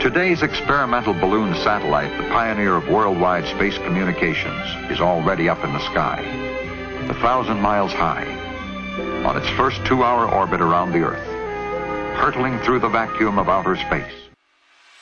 Today's experimental balloon satellite, the pioneer of worldwide space communications, is already up in the sky, 1,000 miles high, on its first 2-hour orbit around the Earth, hurtling through the vacuum of outer space.